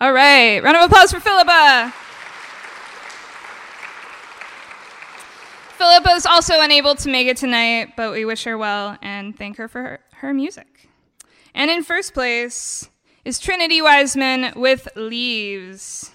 All right, round of applause for Philippa. Philippa is also unable to make it tonight, but we wish her well and thank her for her music. And in first place is Trinity Wiseman with Leaves.